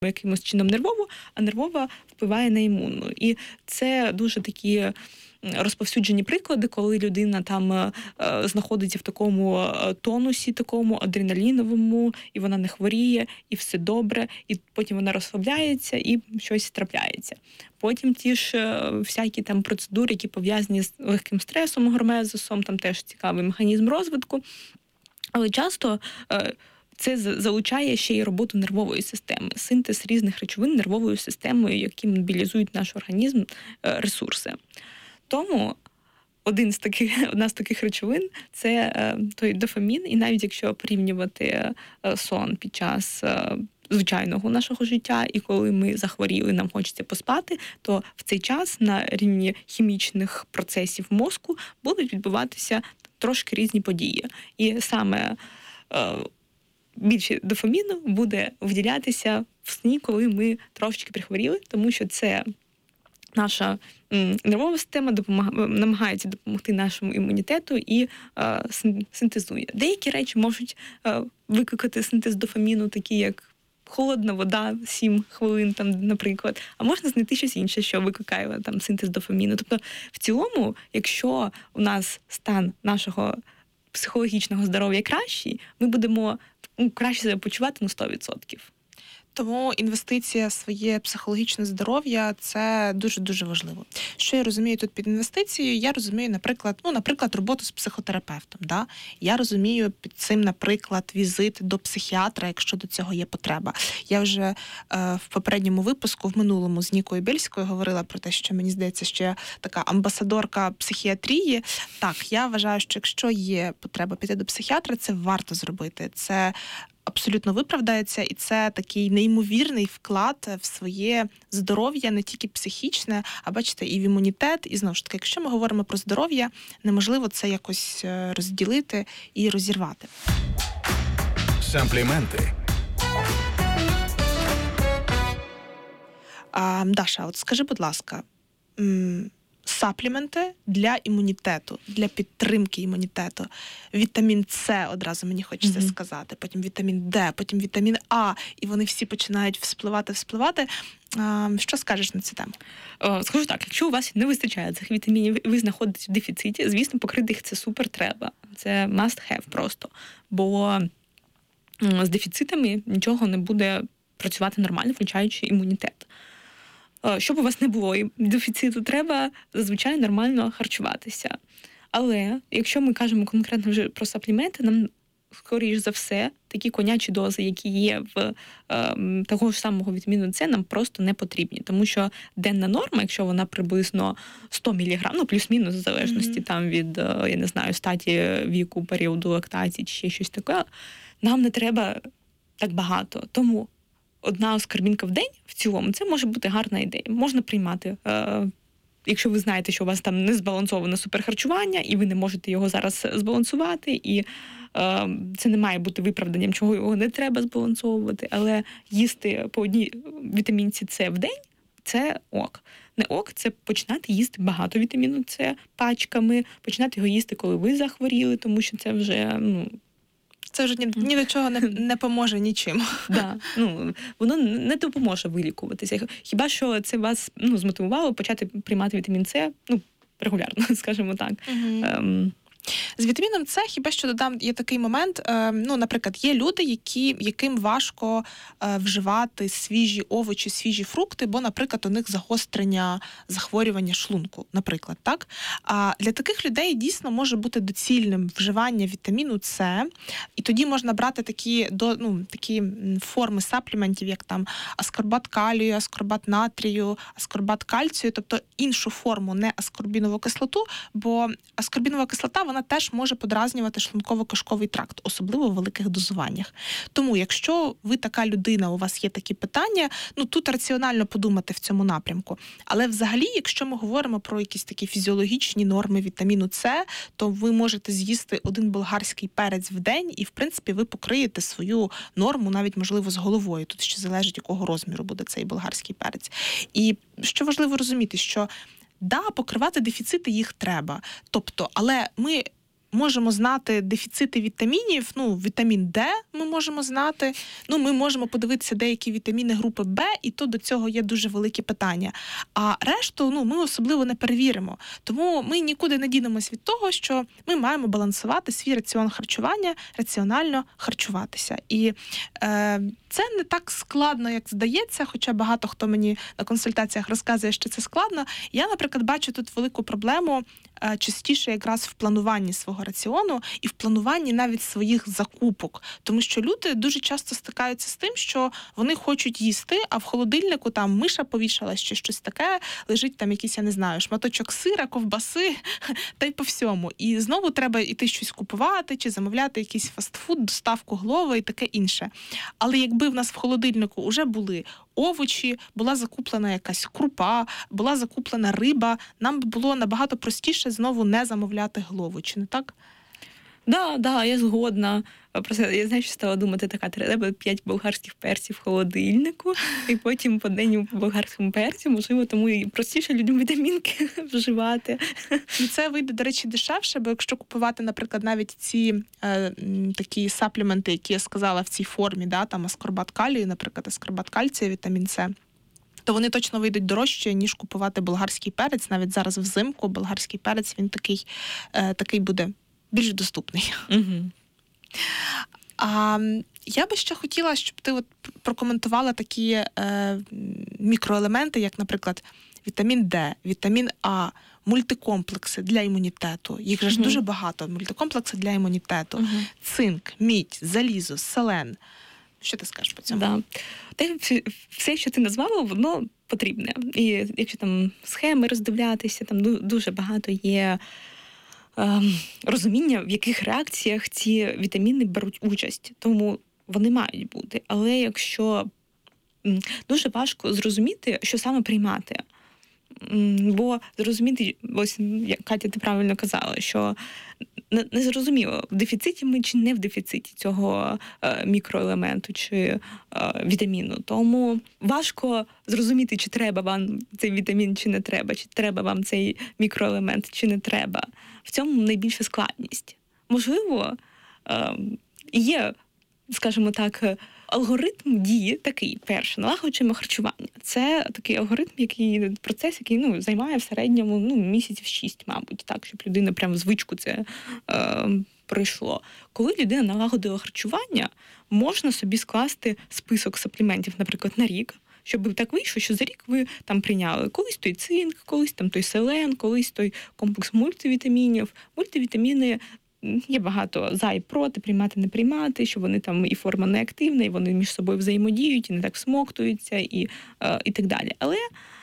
якимось чином нервову, а нервова впливає на імунну. І це дуже такі розповсюджені приклади, коли людина там знаходиться в такому тонусі, такому адреналіновому, і вона не хворіє, і все добре, і потім вона розслабляється, і щось трапляється. Потім ті ж всякі там процедури, які пов'язані з легким стресом, гормезисом, там теж цікавий механізм розвитку. Але часто це залучає ще й роботу нервової системи, синтез різних речовин нервовою системою, які мобілізують наш організм, ресурси. Тому одна з таких речовин – це той дофамін. І навіть якщо порівнювати сон під час звичайного нашого життя, і коли ми захворіли, нам хочеться поспати, то в цей час на рівні хімічних процесів мозку будуть відбуватися трошки різні події. І саме більше дофаміну буде виділятися в сні, коли ми трошечки прихворіли, тому що це наша нервова система намагається допомогти нашому імунітету і синтезує. Деякі речі можуть викликати синтез дофаміну, такі як холодна вода 7 хвилин, там, наприклад, а можна знайти щось інше, що викликає там синтез дофаміну. Тобто, в цілому, якщо у нас стан нашого психологічного здоров'я кращий, ми будемо краще себе почувати на 100%. Тому інвестиція в своє психологічне здоров'я – це дуже-дуже важливо. Що я розумію тут під інвестицією? Я розумію, наприклад, роботу з психотерапевтом. Да? Я розумію під цим, наприклад, візит до психіатра, якщо до цього є потреба. Я вже в попередньому випуску, в минулому, з Нікою Бєльською говорила про те, що, мені здається, що я така амбасадорка психіатрії. Так, я вважаю, що якщо є потреба піти до психіатра, це варто зробити. Це абсолютно виправдається, і це такий неймовірний вклад в своє здоров'я, не тільки психічне, а, бачите, і в імунітет. І, знову ж таки, якщо ми говоримо про здоров'я, неможливо це якось розділити і розірвати. Сампліменти. Даша, от скажи, будь ласка, сапліменти для імунітету, для підтримки імунітету. Вітамін С, одразу мені хочеться сказати, потім вітамін Д, потім вітамін А, і вони всі починають вспливати. Що скажеш на цю тему? Скажу так, якщо у вас не вистачає цих вітамінів, ви знаходитесь в дефіциті, звісно, покрити їх це супер треба. Це must have просто. Бо з дефіцитами нічого не буде працювати нормально, включаючи імунітет. Щоб у вас не було дефіциту, треба зазвичай нормально харчуватися. Але якщо ми кажемо конкретно вже про сапліменти, нам, скоріш за все, такі конячі дози, які є в того ж самого вітаміну С, нам просто не потрібні. Тому що денна норма, якщо вона приблизно 100 мг, плюс-мінус, в залежності там від, я не знаю, статі віку, періоду лактації чи ще щось таке, нам не треба так багато. Тому одна аскорбінка в день в цілому, це може бути гарна ідея. Можна приймати, якщо ви знаєте, що у вас там не збалансоване суперхарчування, і ви не можете його зараз збалансувати, і це не має бути виправданням, чого його не треба збалансовувати, але їсти по одній вітамінці С в день – це ок. Не ок – це починати їсти багато вітаміну С пачками, починати його їсти, коли ви захворіли, тому що це вже, це вже ні до чого не поможе нічим. Да, воно не допоможе вилікуватися. Хіба що це вас змотивувало почати приймати вітамін С регулярно, скажімо так. З вітаміном С, хіба що додам, є такий момент, наприклад, є люди, яким важко вживати свіжі овочі, свіжі фрукти, бо, наприклад, у них загострення захворювання шлунку, наприклад, так? А для таких людей дійсно може бути доцільним вживання вітаміну С, і тоді можна брати такі форми сапліментів, як там аскорбат калію, аскорбат натрію, аскорбат кальцію, тобто іншу форму, не аскорбінову кислоту, бо аскорбінова кислота, вона теж може подразнювати шлунково-кишковий тракт, особливо в великих дозуваннях. Тому, якщо ви така людина, у вас є такі питання, тут раціонально подумати в цьому напрямку. Але взагалі, якщо ми говоримо про якісь такі фізіологічні норми вітаміну С, то ви можете з'їсти 1 болгарський перець в день, і, в принципі, ви покриєте свою норму, навіть, можливо, з головою. Тут ще залежить, якого розміру буде цей болгарський перець. І що важливо розуміти, що покривати дефіцити їх треба. Тобто, але ми можемо знати дефіцити вітамінів, вітамін Д ми можемо знати, ми можемо подивитися деякі вітаміни групи Б, і то до цього є дуже великі питання. А решту, ми особливо не перевіримо. Тому ми нікуди не дінемось від того, що ми маємо балансувати свій раціон харчування, раціонально харчуватися. І це не так складно, як здається, хоча багато хто мені на консультаціях розказує, що це складно. Я, наприклад, бачу тут велику проблему частіше якраз в плануванні свого раціону і в плануванні навіть своїх закупок. Тому що люди дуже часто стикаються з тим, що вони хочуть їсти, а в холодильнику там миша повішалась чи щось таке, лежить там якийсь, я не знаю, шматочок сира, ковбаси, та й по всьому. І знову треба іти щось купувати чи замовляти якийсь фастфуд, доставку Глова і таке інше. Але якби в нас в холодильнику вже були овочі, була закуплена якась крупа, була закуплена риба, нам б було набагато простіше знову не замовляти Глову, чи не так? Да, я згодна. Просто я, знаєш, стала думати, треба 5 болгарських перців в холодильнику, і потім по день по болгарському перцю, можливо, тому і простіше людям вітамінки вживати. І це вийде, до речі, дешевше, бо якщо купувати, наприклад, навіть ці такі сапліменти, які я сказала в цій формі, там аскорбат калію, наприклад, аскорбат кальцію, вітамін С, то вони точно вийдуть дорожче, ніж купувати болгарський перець. Навіть зараз взимку болгарський перець, він такий буде більш доступний. Угу. А я би ще хотіла, щоб ти прокоментувала такі мікроелементи, як, наприклад, вітамін Д, вітамін А, мультикомплекси для імунітету. Їх же ж дуже багато. Мультикомплекси для імунітету. Цинк, мідь, залізо, селен. Що ти скажеш по цьому? Да. Все, що ти назвала, воно потрібне. І якщо там схеми роздивлятися, там дуже багато є розуміння, в яких реакціях ці вітаміни беруть участь. Тому вони мають бути. Але якщо дуже важко зрозуміти, що саме приймати. Бо зрозуміти, ось як Катя, ти правильно казала, що не зрозуміло, в дефіциті ми чи не в дефіциті цього мікроелементу чи вітаміну. Тому важко зрозуміти, чи треба вам цей вітамін, чи не треба, чи треба вам цей мікроелемент, чи не треба. В цьому найбільша складність. Можливо, є, скажімо так, алгоритм дії такий. Перше, налагоджуємо харчування. Це такий алгоритм, процес, який займає в середньому місяців 6, мабуть, так, щоб людина прям звичку це пройшло. Коли людина налагодила харчування, можна собі скласти список сапліментів, наприклад, на рік, щоб так вийшло, що за рік ви там прийняли колись той цинк, колись там той селен, колись той комплекс мультивітамінів. Мультивітаміни є багато за і проти, приймати, не приймати, що вони там і форма неактивна, і вони між собою взаємодіють, і не так всмоктуються, і так далі. Але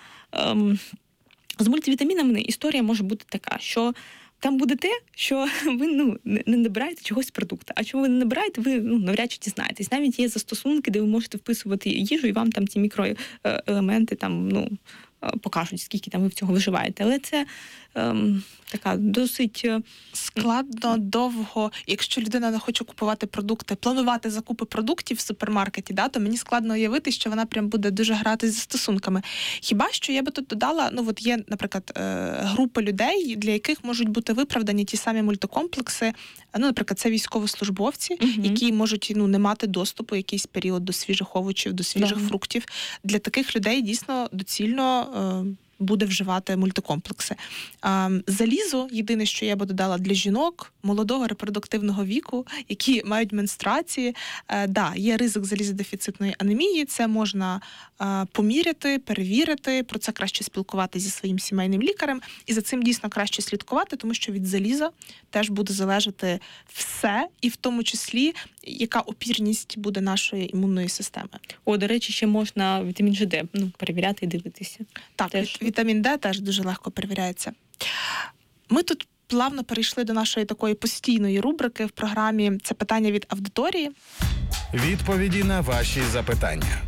з мультивітамінами історія може бути така, що там буде те, що ви не набираєте чогось з продукту. А чого ви не набираєте, ви навряд чи дізнаєтесь. Навіть є застосунки, де ви можете вписувати їжу, і вам там ці мікроелементи покажуть, скільки там ви в цього виживаєте. Але це така досить складно, довго. Якщо людина не хоче купувати продукти, планувати закупи продуктів в супермаркеті, то мені складно уявити, що вона прям буде дуже грати з застосунками. Хіба що я би тут додала, є, наприклад, група людей, для яких можуть бути виправдані ті самі мультикомплекси. Наприклад, це військовослужбовці, які можуть не мати доступу якийсь період до свіжих овочів, до свіжих фруктів. Для таких людей дійсно доцільно буде вживати мультикомплекси. Залізо, єдине, що я би додала для жінок молодого репродуктивного віку, які мають менструації. Є ризик залізодефіцитної анемії, це можна поміряти, перевірити, про це краще спілкуватися зі своїм сімейним лікарем, і за цим дійсно краще слідкувати, тому що від заліза теж буде залежати все, і в тому числі, яка опірність буде нашої імунної системи. До речі, ще можна вітамін ЖД перевіряти і дивитися. Так, вітамін Д теж дуже легко перевіряється. Ми тут плавно перейшли до нашої такої постійної рубрики в програмі «Це питання від аудиторії». Відповіді на ваші запитання.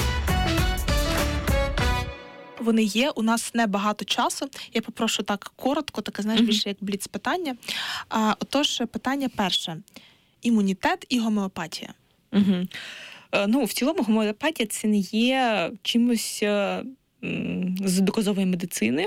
Вони є, у нас небагато часу. Я попрошу так коротко, таке, більше як бліц-питання. Отож, питання перше. Імунітет і гомеопатія. В цілому гомеопатія – це не є чимось з доказової медицини.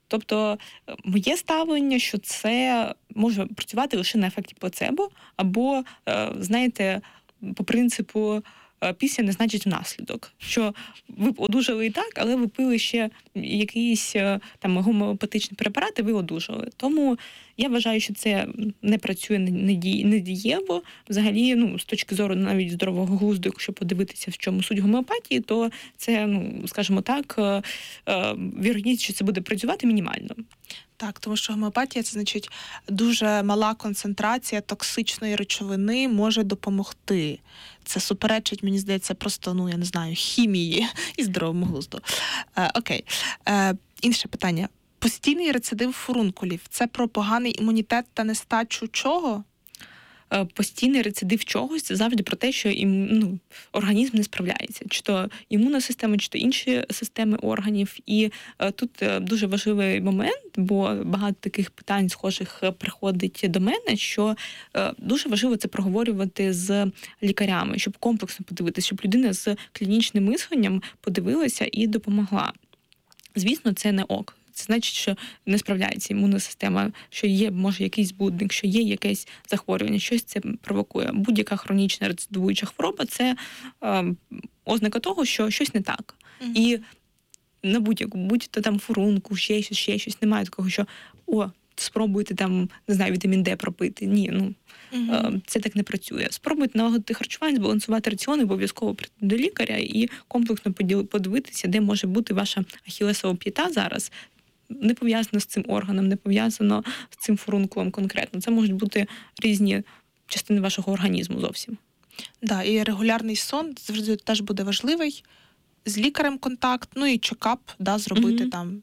Тобто моє ставлення, що це може працювати лише на ефекті плацебо, або, знаєте, по принципу після не значить внаслідок. Що ви одужали і так, але ви пили ще якісь там гомеопатичні препарати, ви одужали. Тому я вважаю, що це не працює недієво. Взагалі, з точки зору навіть здорового глузду, якщо подивитися, в чому суть гомеопатії, то це, скажімо так, вірогідність, що це буде працювати, мінімально. Так, тому що гомеопатія – це, значить, дуже мала концентрація токсичної речовини може допомогти. Це суперечить, мені здається, просто, я не знаю, хімії і здоровому глузду. Окей. Інше питання. Постійний рецидив фурункулів – це про поганий імунітет та нестачу чого? Постійний рецидив чогось – це завжди про те, що організм не справляється. Чи то імунна система, чи то інші системи органів. І тут дуже важливий момент, бо багато таких питань схожих приходить до мене, що дуже важливо це проговорювати з лікарями, щоб комплексно подивитися, щоб людина з клінічним мисленням подивилася і допомогла. Звісно, це не ок. Це значить, що не справляється імунна система, що є, може, якийсь збудник, що є якесь захворювання, щось це провокує. Будь-яка хронічна рецидивуюча хвороба – це ознака того, що щось не так. І на будь-то там фурунку, ще щось, немає такого, що спробуйте там, не знаю, вітамін Д пропити. Ні, це так не працює. Спробуйте налагодити харчування, збалансувати раціон, обов'язково прийти до лікаря і комплексно подивитися, де може бути ваша ахілесова п'ята зараз. Не пов'язано з цим органом, не пов'язано з цим фурункулом конкретно. Це можуть бути різні частини вашого організму зовсім. Да, і регулярний сон завжди теж буде важливий. З лікарем контакт, і чекап, зробити там.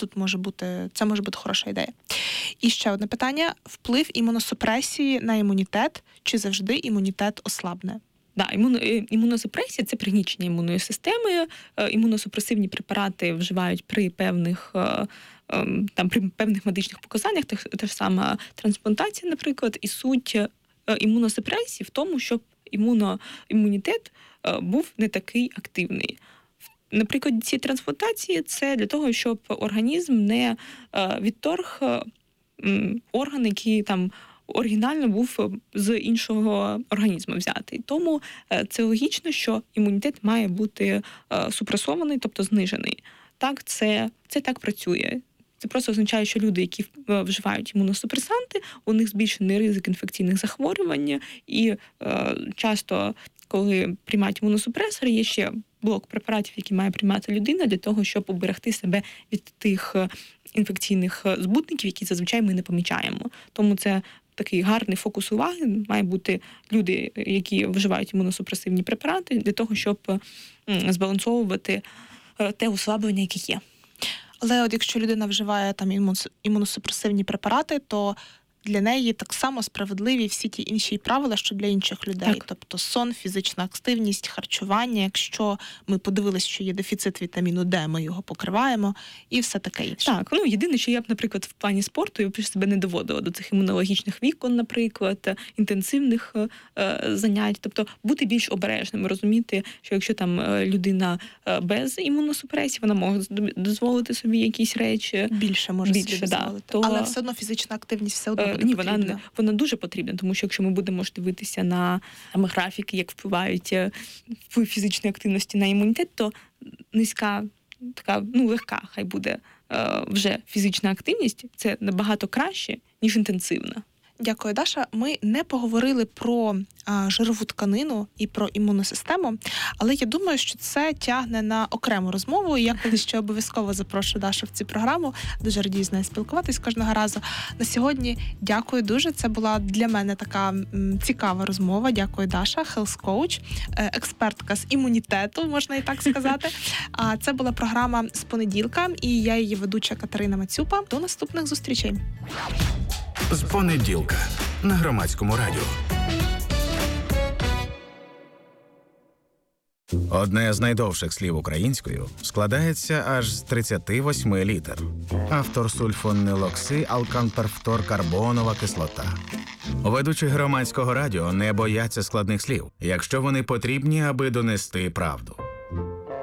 Це може бути хороша ідея. І ще одне питання. Вплив імуносупресії на імунітет, чи завжди імунітет ослабне? Да, імуносупресія – це пригнічення імунної системи. Імуносупресивні препарати вживають при певних медичних показаннях, те ж саме трансплантація, наприклад, і суть імуносупресії в тому, щоб імунітет був не такий активний. Наприклад, ці трансплантації – це для того, щоб організм не відторг орган, який там оригінально був з іншого організму взятий. Тому це логічно, що імунітет має бути супресований, тобто знижений. Так, це так працює. Це просто означає, що люди, які вживають імуносупресанти, у них збільшений ризик інфекційних захворювань, і часто, коли приймають імуносупресори, є ще блок препаратів, які має приймати людина для того, щоб уберегти себе від тих інфекційних збудників, які зазвичай ми не помічаємо. Тому це такий гарний фокус уваги. Має бути люди, які вживають імуносупресивні препарати, для того, щоб збалансовувати те ослаблення, яке є. Але якщо людина вживає там імуносупресивні препарати, то для неї так само справедливі всі ті інші правила, що для інших людей. Так. Тобто сон, фізична активність, харчування. Якщо ми подивилися, що є дефіцит вітаміну Д, ми його покриваємо і все таке інше. Так, єдине, що я б, наприклад, в плані спорту, я б себе не доводила до цих імунологічних вікон, наприклад, інтенсивних занять. Тобто бути більш обережним, розуміти, що якщо там людина без імуносупресії, вона може дозволити собі якісь речі. Більше може собі дозволити. То... Але все одно фізична активність все одно Ні, вона дуже потрібна, тому що якщо ми будемо дивитися на графіки, як впливають вплив фізичної активності на імунітет, то низька, така, легка хай буде вже фізична активність, це набагато краще, ніж інтенсивна. Дякую, Даша. Ми не поговорили про жирову тканину і про імунну систему, але я думаю, що це тягне на окрему розмову, і я колись ще обов'язково запрошу Дашу в цю програму. Дуже радію з нею спілкуватись кожного разу. На сьогодні дякую дуже. Це була для мене така цікава розмова. Дякую, Даша, хелс-коуч, експертка з імунітету, можна і так сказати. А це була програма «З понеділка», і я її ведуча Катерина Мацюпа. До наступних зустрічей. З понеділка на Громадському радіо. Одне з найдовших слів українською складається аж з 38 літер. Автор сульфонилокси, алканперфторкарбонова кислота. Ведучі Громадського радіо не бояться складних слів, якщо вони потрібні, аби донести правду.